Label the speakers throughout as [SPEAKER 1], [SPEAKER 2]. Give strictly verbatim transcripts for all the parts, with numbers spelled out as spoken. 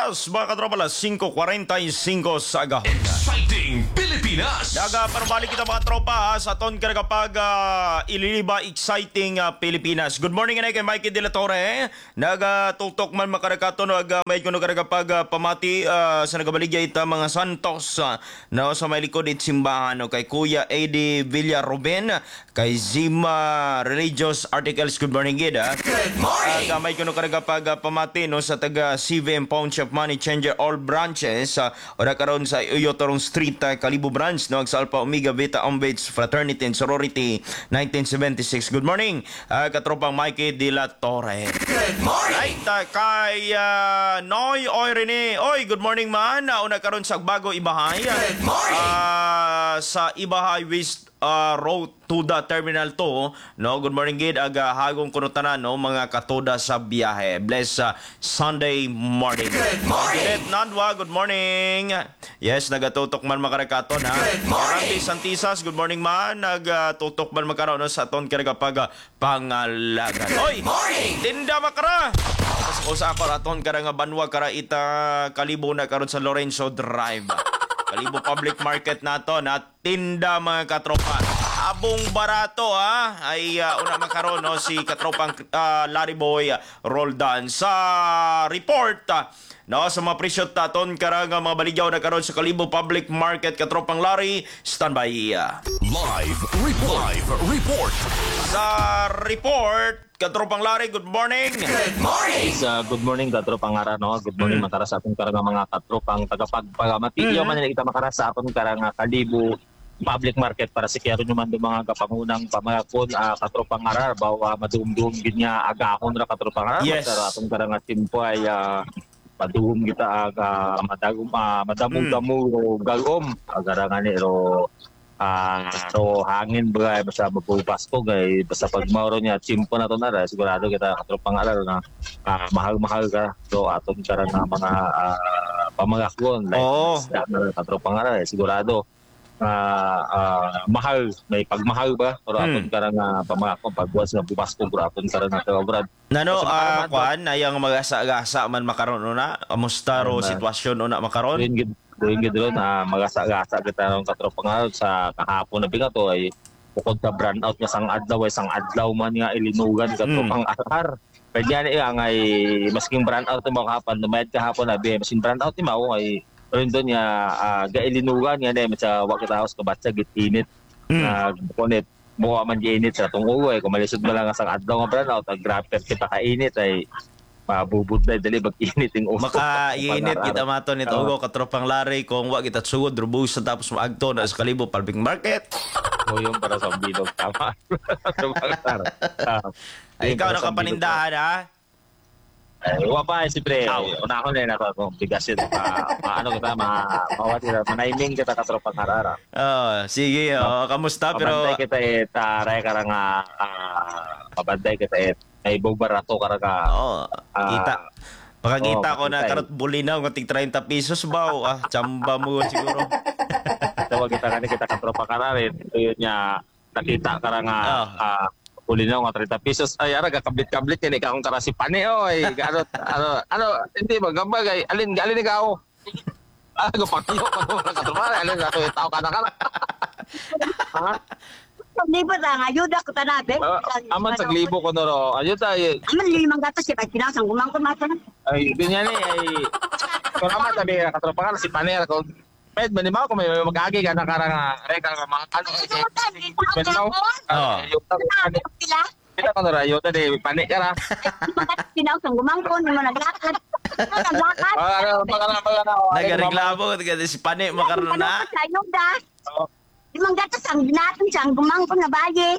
[SPEAKER 1] Oras, mga katropa, alas singko kuwarenta y singko sa agahon.
[SPEAKER 2] Exciting Pilipinas!
[SPEAKER 1] Naga, panubalik kita mga tropa ha, sa ton ka kapag uh, ililiba exciting uh, Pilipinas. Good morning na kay Mikey De La Torre. Naga, tuktok man makarakato no, aga may kuno kapag uh, pamati uh, sa nagabaligya ita mga Santos uh, no, sa may likod it simbahan no, kay Kuya Eddie Villaruben, kay Zima Religious Articles. Good morning, Gid.
[SPEAKER 2] Good morning!
[SPEAKER 1] Aga may kuno kapag uh, pamati no, sa taga C V M Pawn Shop Money Changer all branches uh, o karon sa Uyotorong Street uh, Kalibo branch no sa Alpha Omega Beta Ombates Fraternity and Sorority nineteen seventy-six. Good morning uh, katropang Mikey De La Torre.
[SPEAKER 2] Good morning!
[SPEAKER 1] Right uh, kay uh, Noy Oy Rene. Oy, good morning man. Uh, una karon sa bago Ibahay.
[SPEAKER 2] Good morning!
[SPEAKER 1] Uh, sa Ibahay West uh, Road to the Terminal two, no? Good morning, Gid. Aga hagong kuno tanan no mga katoda sa biyahe. Bless uh, Sunday morning.
[SPEAKER 2] Good morning!
[SPEAKER 1] Janet Nandwa, good morning. Yes, nagatutok man makarakaton ha.
[SPEAKER 2] Good morning!
[SPEAKER 1] Randy Santisas, good morning man. Nagatutok man makaron no, sa ton kaya kapag uh, pangalagan. Oy!
[SPEAKER 2] Morning!
[SPEAKER 1] Tinda makara. O sa ako raton kara nga banwa kara ita Kalibo na karon sa Lorenzo Drive. Kalibo Public Market nato na tinda mga katropa. Abong barato ha ay uh, una makaron no si katropang uh, Larry Boy uh, Roldan sa report uh, no sa mga presyo taton karang mga baligyaw na karon sa Kalibo Public Market. Katropang Larry, standby. Uh.
[SPEAKER 2] Live report! Live report!
[SPEAKER 1] Sa report, katropang Larry, good morning.
[SPEAKER 2] Good morning!
[SPEAKER 3] Yes, uh, good morning katropang ara no. Good morning mm. makara sa atong karang mga katropang tagapagpagamatiyo mm. man kita makara sa atong karang Kalibo Public Market para si Kiaro nyo man do mga kapangunang pamagakon uh, katropang arar bawa madumdum gid nga agakon ra katropang arar.
[SPEAKER 1] Yes.
[SPEAKER 3] Sa atong karang timpo ay uh, padum kita aga uh, madagum uh, madamog-damo mm. galom agarangan ni ro ah uh, ro hangin ba basta mabupas ko gay basta pag mauro niya timpo na to na sigurado kita katropang arar na uh, mahal-mahal ka so atong karang mga uh, pamagakon like
[SPEAKER 1] oh.
[SPEAKER 3] katropang arar sigurado Uh, uh, mahal, may pagmahal ba? Pero hmm. aton karang uh, pamangakon pagbuwas nga bupas ko pero aton karang nakabrad.
[SPEAKER 1] Nano ah uh, kwan ayang magasa-gasa man makaron una. Amusta ro sitwasyon una makaron?
[SPEAKER 3] Doon gid doon gid ron na magasa-gasa kita nang katropang sa kahapon na biga to ay bukod sa brand out nga sang adlaw ay sang adlaw man nga ilinugan katropang hmm. arar. Kaya ni ang ay masking brand out mo kahapon, dumayad kahapon na bi masking brand out ni mao ay rin doon niya uh, gailinugan nga na sa wakit house kabatsa gitinit na mm. uh, kunit buwa man giinit sa itong uwi kung malisod mo lang sa adlaw nga branaw tag grapper kita kainit ay mabubud na dali mag-init yung ulo
[SPEAKER 1] maka-init kita mato nito uh, ugo katropang Larry kung wag kita sugod rubus tapos maagto na sa Kalibo Public Market
[SPEAKER 3] o yung para sa bilog tama
[SPEAKER 1] ay ikaw nakapanindahan ha.
[SPEAKER 3] Eh, uwa pa, siyempre, una ko na yun ako kung bigasin, ma, ma, ano kita, ma, mawati na, manayiming kita katropang harara.
[SPEAKER 1] Oh, sige, oh, kamusta, pero...
[SPEAKER 3] Mabanday kita eh, taray ka nga, uh, mabanday kita eh, may bubarato ka nga.
[SPEAKER 1] Oo, uh, kita. Pakakita oh, ko na karot bulinaw, ng thirty pesos ba, ah, tsamba mo siguro.
[SPEAKER 3] Tawag kita nga kita katropang harara, ito yun niya, nakita ka nga, oh. uh, uli na nga thirty pesos ay ara gakablit-kablit yan ikaw kung karasi pane oy ano ano ano hindi magambag ay alin alin ikaw ah gapakiyo pa mo katromara alin ato tao kana kana ha
[SPEAKER 4] libo na ayuda ko tanate
[SPEAKER 3] aman sa libo ko no ayuda ay
[SPEAKER 4] aman limang gatos si pagkinaw sang gumang ko mato
[SPEAKER 3] ay ganyan ni ay salamat sabi katropara si pane ko Pwede ba ni Mao kung may mag-agi ka na karang reka ka mga ano eh pwede na
[SPEAKER 1] oh
[SPEAKER 3] kita ka na rayo tadi panik ka na
[SPEAKER 4] pinaw sang gumangkon mo naglakad naglakad
[SPEAKER 3] ah pagana pagana
[SPEAKER 1] nagareklamo kasi si panik makaron na
[SPEAKER 4] limang gatos ang dinatong sang gumangkon na baye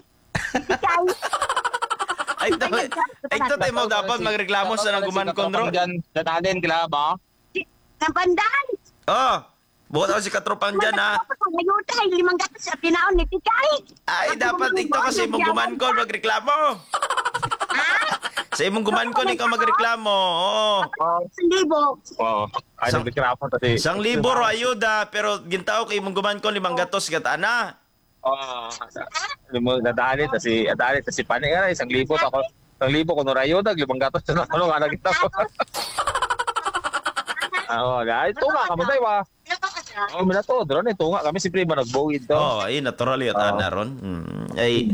[SPEAKER 1] ay ito ay ito tayo mo dapat magreklamo sa nang gumangkon ro
[SPEAKER 3] datanin kila ba
[SPEAKER 4] kapandan
[SPEAKER 1] oh buhat ako si katropang dyan, ha?
[SPEAKER 4] Ayuda, ay limang gatos sa pinaon ni Tikay.
[SPEAKER 1] Ay, dapat ito kasi mong gumankol, magreklamo.
[SPEAKER 4] Ha?
[SPEAKER 1] Sa imong gumankol, ikaw magreklamo. Oo.
[SPEAKER 4] Isang libo.
[SPEAKER 3] Oo. Ay, nagreklamo tadi.
[SPEAKER 1] Isang libo ro ayuda, pero gintao kay imong gumankol, limang gatos, katana.
[SPEAKER 3] Oo. Limo, nadali, tasi, nadali, tasi panik ka isang libo. Ako, isang libo, kung ayuda, limang gatos, ano nga nagita ko. Oo, na tunga kami tayo ba. Oh, mina to, drone eh, tunga kami siyempre ba nagbugid to.
[SPEAKER 1] Oh, ay natural yun
[SPEAKER 3] Oo.
[SPEAKER 1] ana ron. Mm. Ay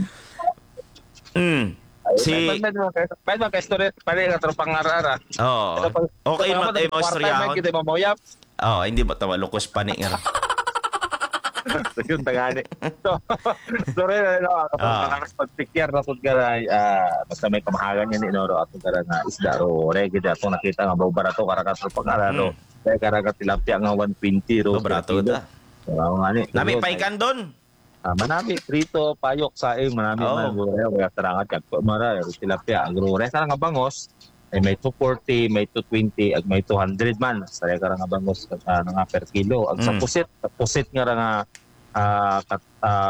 [SPEAKER 1] Mm. Si
[SPEAKER 3] May may mga story pare ka tropang arara.
[SPEAKER 1] Oh. Okay mo tayo mo istoryahon.
[SPEAKER 3] Kita mo moyap.
[SPEAKER 1] Oh, hindi mo tawa lukos pani nga.
[SPEAKER 3] So, yun tagani. So, sorry na no,
[SPEAKER 1] Ah.
[SPEAKER 3] kapag pag-picture na pud karay ah basta may kamahagan yan ni Noro atong kara nga isda ro regi ato nakita nga baw barato kara ka tropang araro. Kaya kara ka tilapia nga one twenty ro.
[SPEAKER 1] Oh, barato da.
[SPEAKER 3] Oo nga ni.
[SPEAKER 1] Nami paikan doon.
[SPEAKER 3] Ah, manami prito, payok, saing, manami
[SPEAKER 1] Oo.
[SPEAKER 3] man gulay, kaya tarangat kag mara tilapia, agro re nga bangos. Ay may two forty, may two twenty, ag may two hundred man. Sa ka nga bangos uh, nga per kilo. Ag sa
[SPEAKER 1] Mm.
[SPEAKER 3] pusit, sa pusit nga ra nga ah, kat,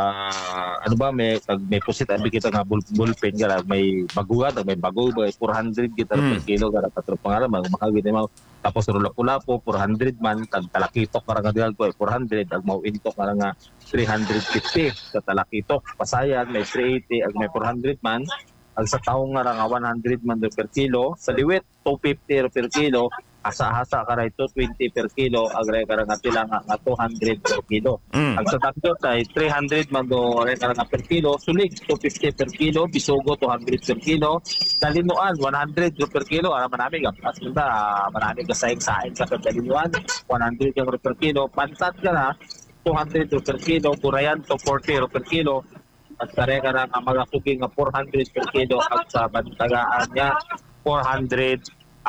[SPEAKER 3] ah, ano ba may ag may pusit abi kita nga bul, bulpen nga ra, may baguhat, ag may bago ba four hundred kita
[SPEAKER 1] Mm.
[SPEAKER 3] per kilo gara patro pangara mag makagid mo. Tapos rula pula-po four hundred man tag talakitok para nga dial ko four hundred ag mauintok para nga three fifty sa talakitok pasayan may three eighty ag may four hundred man ag sa taong nga ra nga one hundred man do per kilo sa liwit two fifty ro per kilo asa-asa karay two twenty per kilo ag ray kara nga pila nga nga two hundred per kilo
[SPEAKER 1] Mm.
[SPEAKER 3] ag sa takdot ay three hundred man do ray kara nga per kilo sulig two fifty per kilo bisugo two hundred per kilo dalinuan one hundred do per kilo ara manami gapas kita manami ka saing-saing sa dalinuan one hundred yung per kilo pantat ka na two hundred do per kilo burayan two forty ro per kilo at kare ka na nga mga sugi nga four hundred per kilo at sa bantagaan niya four hundred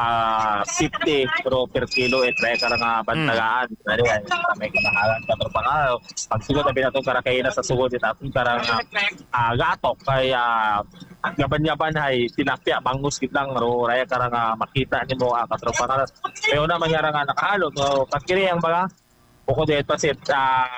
[SPEAKER 3] ah fifty pro per kilo et kare ka na nga bantagaan kare ay may kanahalan ka pero pang pag sugod na binatong karakayina sa sugod at atong karang ah, gatok kay ah, at gaban-yaban ay tinapya bangus kitlang ro raya karang nga makita nimo ah, katropa nga pero na mangyara nga nakahalot no pagkiri ang baga bukod dito sit ah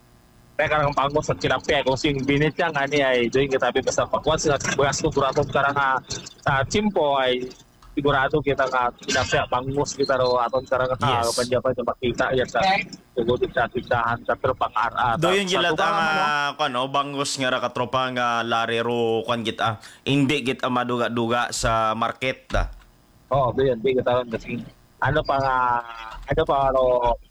[SPEAKER 3] kaya karang bangus at tilapia kung sing binit niya nga ni ay doon kita sabi basta pagwas nga bugas ko sigurado karang nga sa chimpo ay sigurado kita nga tilapia bangus kita ro aton karang nga
[SPEAKER 1] Yes.
[SPEAKER 3] kapan sa makita yan sa siguro sa tindahan sa pero pang ara
[SPEAKER 1] Do yung gilat ang uh, kano bangus nga ra katropa nga lari ro kwan kita. Hindi kita maduga-duga sa market da.
[SPEAKER 3] oh doon di kita ron kasi ano pa nga ano pa ro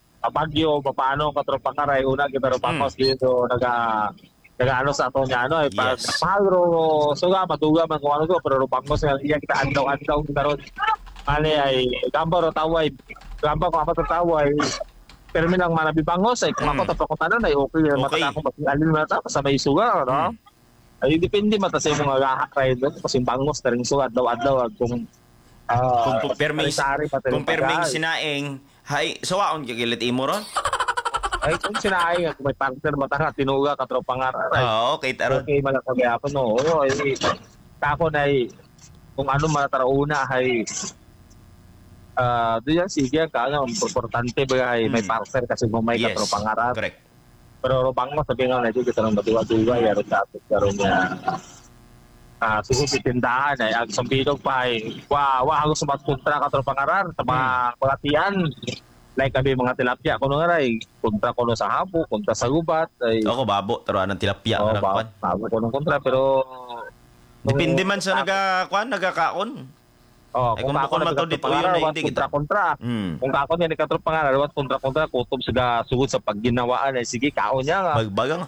[SPEAKER 3] Bagyo, paano katropa karay una kita ro pangos dito naga naga ano sa ato niya ano ay pag
[SPEAKER 1] Yes.
[SPEAKER 3] pagro suga matuga man kung ano to pero ro pangos nga iya kita andaw-andaw karon ani ay gambar ro taway gambar ko apat taway pero minang manabi bangos ay kung
[SPEAKER 1] Mm.
[SPEAKER 3] ako tapakutanan ay okay
[SPEAKER 1] Okay.
[SPEAKER 3] mata ako alin na ta sa may suga no ay depende mata sa mga gahak ray doon kasi bangos taring suga adlaw-adlaw kung ah,
[SPEAKER 1] Kung perming
[SPEAKER 3] sari-sari pa tayo
[SPEAKER 1] kung perming
[SPEAKER 3] pagkain.
[SPEAKER 1] sinaing, hay sawaon kagilit imo ron.
[SPEAKER 3] Ay, kung sinaay nga, kung may partner mata nga, tinuga ka tropang aral. Ay,
[SPEAKER 1] Oo, okay taron.
[SPEAKER 3] okay, malakag ako, no. Oo, ay, kako na ay, kung ano matarauna, ay, ah, doon yan, sige, ka, nga, importante ba, ay, may
[SPEAKER 1] Hmm.
[SPEAKER 3] partner kasi kung may
[SPEAKER 1] Yes.
[SPEAKER 3] katropang aral.
[SPEAKER 1] Correct.
[SPEAKER 3] Pero rupang mo, sabi nga na, dito, kita nang matuwa-tuwa, yaro sa atin, karoon niya, ah, susunod sa tindahan, ay, ang sambilog pa, ay, wa, wa, gusto magpunta ka tropang aral, sa mga pagatian, like kami mga tilapia ko nga ray kontra ko no sa hapo kontra sa gubat ay
[SPEAKER 1] Ako babo taro ng tilapia
[SPEAKER 3] oh,
[SPEAKER 1] nga
[SPEAKER 3] ba,
[SPEAKER 1] kwan.
[SPEAKER 3] bago ko ng kontra pero
[SPEAKER 1] Depende man sa naga kwan nagakaon.
[SPEAKER 3] oh
[SPEAKER 1] Ay,
[SPEAKER 3] kung
[SPEAKER 1] kung
[SPEAKER 3] ako
[SPEAKER 1] bukod
[SPEAKER 3] na
[SPEAKER 1] matudit
[SPEAKER 3] kontra
[SPEAKER 1] o yun,
[SPEAKER 3] kontra
[SPEAKER 1] hindi kita.
[SPEAKER 3] kontra
[SPEAKER 1] Hmm.
[SPEAKER 3] kung kako niya ni katro pangalan wat kontra kontra kutob sa sugod sa pagginawaan ay sige kaon niya nga
[SPEAKER 1] Bagbagang.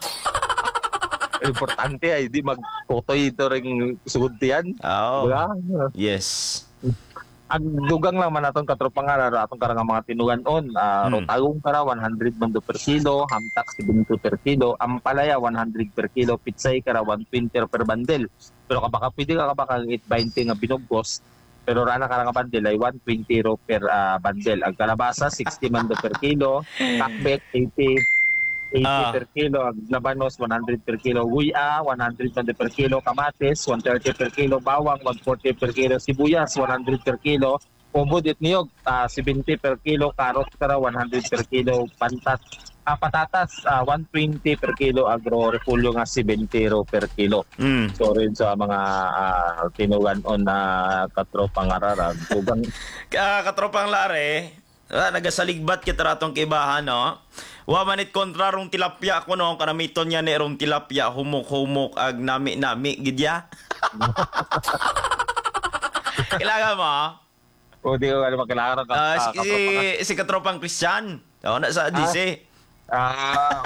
[SPEAKER 3] importante ay di magkutoy ito ring sugod tiyan
[SPEAKER 1] Oo.
[SPEAKER 3] diba?
[SPEAKER 1] Yes.
[SPEAKER 3] Ang dugang lang man atong katropang ara atong karang mga tinugan on uh,
[SPEAKER 1] Hmm.
[SPEAKER 3] rotagong kara one hundred man do per kilo hamtak seventy per kilo ampalaya one hundred per kilo pitsay kara one twenty per bundle pero kabaka pwede ka kabaka eight twenty nga binugos pero rana kara nga bundle ay one twenty ro per ah, bundle ang kalabasa sixty man do per kilo kakbek eighty eighty
[SPEAKER 1] Ah.
[SPEAKER 3] per kilo ang labanos one hundred per kilo guya one hundred man do per kilo kamatis one thirty per kilo bawang one forty per kilo sibuyas one hundred per kilo ubod it niyog ah, seventy per kilo karot kara one hundred per kilo pantat ah, patatas ah, one twenty per kilo agro repolyo nga seventy ro per kilo
[SPEAKER 1] Hmm.
[SPEAKER 3] so rin sa mga ah, tinugan on na katropang araran tugang
[SPEAKER 1] Ka katropang lare, ah, nagasaligbat kita ratong kibahan no. Wa manit kontra rong tilapia ko no kanamiton niya ni rong tilapia humok-humok ag nami-nami gidya. Kailangan mo.
[SPEAKER 3] O di ko ano magkailangan ka.
[SPEAKER 1] Ah,
[SPEAKER 3] ah,
[SPEAKER 1] si, si, si katropang Christian. Oo, na sa D C.
[SPEAKER 3] Ah,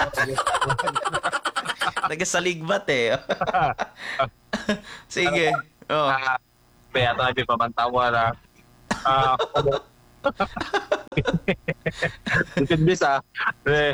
[SPEAKER 1] Nagasaligbat eh. Sige. Oh.
[SPEAKER 3] ah, kaya tayo pamantawa na. Ah, Dipindis ah. Eh,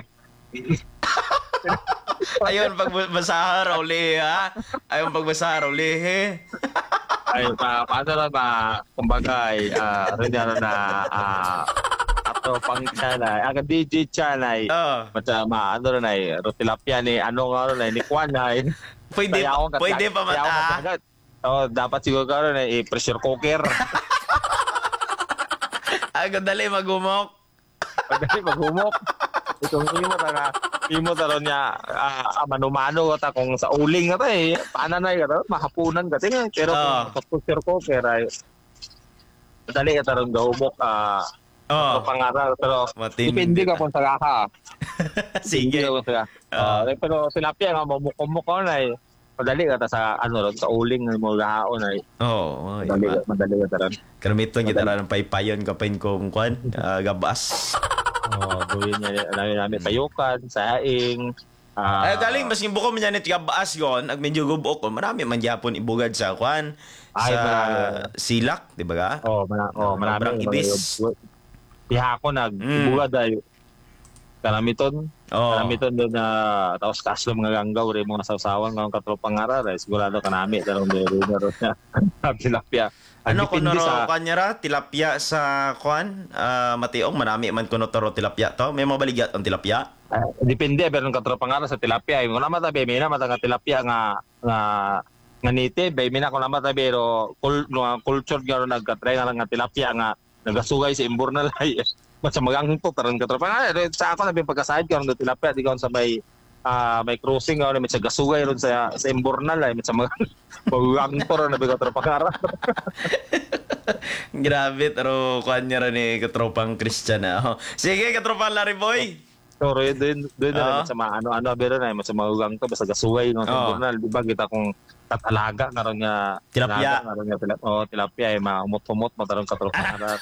[SPEAKER 1] Ayun, pagbasahar uli, ha? Ayun, pagbasahar uli, he?
[SPEAKER 3] ay pa paano na ba kumbaga ay ah rin na na ah ato pang channel aga D J channel
[SPEAKER 1] Oo.
[SPEAKER 3] macam ma ano na ay rotilapia ni ano nga na ni Kwan ay
[SPEAKER 1] Pwede, pwede pa mata.
[SPEAKER 3] oh dapat siguro karon ay pressure cooker
[SPEAKER 1] Aga dali magumok.
[SPEAKER 3] pagdali maghumok itong imo ta nga imo ta ron niya ah, mano-mano ta kung sa uling ta eh paano na ka mahapunan kasi nga pero
[SPEAKER 1] Oo.
[SPEAKER 3] kung sa pressure cooker ay dali ka ta ron gahumok ah
[SPEAKER 1] Oh.
[SPEAKER 3] Pero pangaral, pero
[SPEAKER 1] Matindi
[SPEAKER 3] depende ka
[SPEAKER 1] ta.
[SPEAKER 3] kung sa ka.
[SPEAKER 1] Sige.
[SPEAKER 3] Depende ka kung sa
[SPEAKER 1] Ah.
[SPEAKER 3] uh, pero tilapia nga mamuko-muko na eh. Madali ka ta sa ano ron, sa uling mo gahaon ay.
[SPEAKER 1] Oo. Oh,
[SPEAKER 3] Madali
[SPEAKER 1] iba.
[SPEAKER 3] ka, madali ka ta ron.
[SPEAKER 1] Karamiton kita rin ng paypayon kapain kong kwan. ah, gabas.
[SPEAKER 3] Oh, gawin niya namin namin payukan, saing. ah,
[SPEAKER 1] Ay, galing, mas yung buko man yan ito gabas yun. Ag medyo gubok ko. Marami man yapon ibugad sa kwan.
[SPEAKER 3] Ay,
[SPEAKER 1] Sa
[SPEAKER 3] marami.
[SPEAKER 1] silak, di ba ka?
[SPEAKER 3] Oh, mana, oh,
[SPEAKER 1] Sobrang
[SPEAKER 3] marami.
[SPEAKER 1] ibis.
[SPEAKER 3] Diha ko nag
[SPEAKER 1] Mm.
[SPEAKER 3] ibuga dahil karamiton.
[SPEAKER 1] Oo.
[SPEAKER 3] Karamiton doon na taos kaslo mga ganggaw rin mga sausawan ng katropang arar. Eh, sigurado kanami. Darong meron na ron na tilapia.
[SPEAKER 1] Ano ko
[SPEAKER 3] Depende
[SPEAKER 1] naro
[SPEAKER 3] sa-
[SPEAKER 1] kanyara tilapia sa kwan? Ah, mationg marami man kuno toro tilapia to. May mga baligyat ang tilapia.
[SPEAKER 3] Ah, depende pero ng katropang arar sa tilapia. Yung naman tabi, may naman nga tilapia nga nga nga native. May mina ko naman tabi pero kul, nga culture nga ron nagkatry nga lang nga tilapia nga nagasugay sa imbur na lay. Mas magang to karon katropang arar. Sa ako nabi pagkasahid karon ng tilapia di karon sa may ah may crossing nga may sa gasugay ron sa sa imbur na lay. Mas magang magang to ron nabi katropang arar.
[SPEAKER 1] Grabe, pero kwan niya rin eh, katropang Christian na. Oh. Sige, katropang Larry Boy.
[SPEAKER 3] So, doon doon
[SPEAKER 1] Ah.
[SPEAKER 3] na sa mga ano-ano biro na mas magugang to basta gasuway no
[SPEAKER 1] Oo.
[SPEAKER 3] journal di ba kita kung tatalaga karon nga
[SPEAKER 1] Tilapia.
[SPEAKER 3] talaga, karon nga tilapia oh tilapia ay maumot-umot mataron ka tropa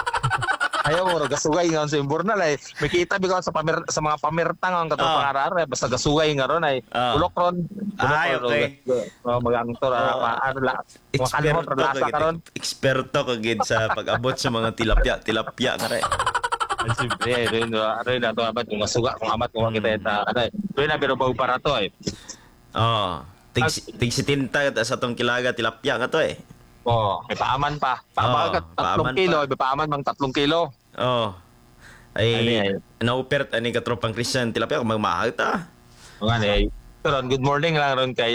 [SPEAKER 3] ayaw mo gasuway nga sa journal ay may kita bigaw sa pamer sa mga pamerta nga katropa
[SPEAKER 1] Ah.
[SPEAKER 3] arar basta gasuway nga ron ay
[SPEAKER 1] Ah.
[SPEAKER 3] ulok ron
[SPEAKER 1] Ay, okay.
[SPEAKER 3] oh magang to
[SPEAKER 1] Oo.
[SPEAKER 3] ra ano la makalhon
[SPEAKER 1] Eksperto
[SPEAKER 3] ra lasa
[SPEAKER 1] kagid.
[SPEAKER 3] karon
[SPEAKER 1] Eksperto kagid sa pag-abot sa mga tilapia, tilapia nga rin.
[SPEAKER 3] ay siyempre ay rin rin na to abat kung masuga kung amat kung kita eta ano rin na pero bago para to ay
[SPEAKER 1] Oh. Tig, tig sitinta sa tong kilaga tilapia nga to eh.
[SPEAKER 3] oh, may paaman pa.
[SPEAKER 1] Oo,
[SPEAKER 3] Paaman ka tatlong
[SPEAKER 1] paaman
[SPEAKER 3] kilo,
[SPEAKER 1] pa.
[SPEAKER 3] may paaman mang tatlong kilo.
[SPEAKER 1] Oh.
[SPEAKER 3] Ano
[SPEAKER 1] Ay,
[SPEAKER 3] yan?
[SPEAKER 1] na-opert ani katropang Christian tilapia kung magmahal ta.
[SPEAKER 3] Mga ay. Pero good morning lang ron kay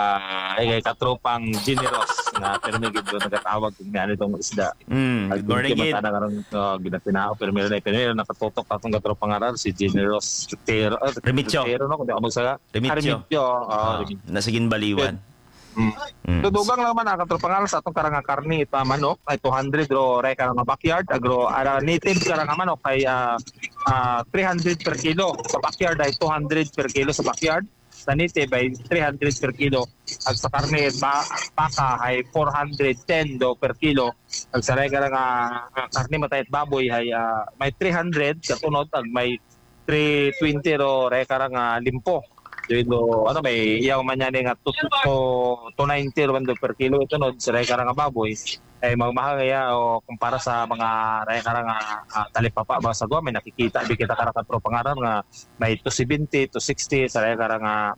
[SPEAKER 3] ah ay kay katropang Generous na pero may gid nagatawag kung ano itong isda.
[SPEAKER 1] Mm, good morning, Gid.
[SPEAKER 3] Mata na karon oh, ginatinao pero meron na pero meron nakatutok atong katropang aral si Generous Pero uh,
[SPEAKER 1] Remitsyo.
[SPEAKER 3] Pero no kung di ako magsaga.
[SPEAKER 1] Remitsyo.
[SPEAKER 3] Ah, Remitsyo. Oh,
[SPEAKER 1] Oh,
[SPEAKER 3] Remitsyo.
[SPEAKER 1] nasa Ginbaliwan.
[SPEAKER 3] Mm.
[SPEAKER 1] Mm.
[SPEAKER 3] Dudugang lang man ang katropang aral sa atong karang nga karni ita manok ay two hundred ro reka nga backyard agro ara native karang nga manok ay ah, ah, three hundred per kilo sa backyard ay two hundred per kilo sa backyard sa native ay three hundred per kilo at sa karni ba baka ay four hundred ten do per kilo at sa reka nga nga karni matay at baboy ay ah, may three hundred katunod ag may three twenty ro reka nga limpo. Dito, ano may iyaw man yan nga to, to, to ninety rwando per kilo ito no sa reka nga baboy ay magmahal kaya o kumpara sa mga reka nga uh, talipapa ba sa gwa may nakikita di kita karakat pro pangaran nga may two seventy to sixty sa reka nga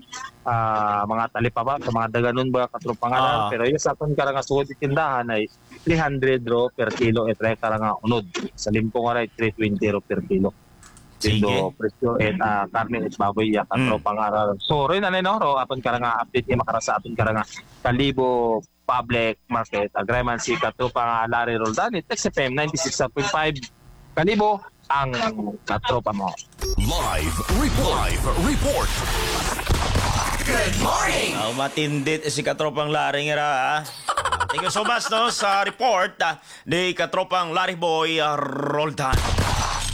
[SPEAKER 3] ah, mga talipapa sa mga daganon ba katro
[SPEAKER 1] Ah.
[SPEAKER 3] pangaran pero yung sa aton karang nga sugod tindahan ay three hundred ro per kilo at reka nga unod sa limpo nga ray three twenty ro per kilo.
[SPEAKER 1] Sige.
[SPEAKER 3] Dito presyo at uh, karne at baboy ya katro
[SPEAKER 1] Mm.
[SPEAKER 3] pangaral. So rin ano no ro aton karang nga update ni makara sa aton karang nga Kalibo Public Market agreement si katro pang Larry Roldan it X F M ninety-six point five Kalibo ang katropa mo.
[SPEAKER 2] Live report. Live report. Good morning.
[SPEAKER 1] Oh, matindit si katropang Larry nga ra. ah. Thank you so much no sa report ah, ni katropang Larry Boy ah, Roldan.